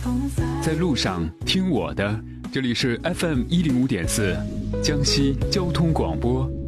在路上听我的，这里是 FM 105.4江西交通广播。